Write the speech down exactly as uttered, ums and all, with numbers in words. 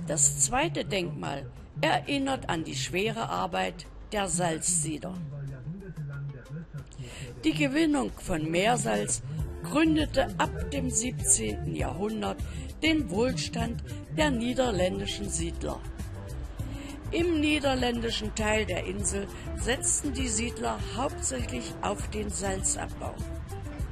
Das zweite Denkmal erinnert an die schwere Arbeit der Salzsieder. Die Gewinnung von Meersalz gründete ab dem siebzehnten Jahrhundert den Wohlstand der niederländischen Siedler. Im niederländischen Teil der Insel setzten die Siedler hauptsächlich auf den Salzabbau.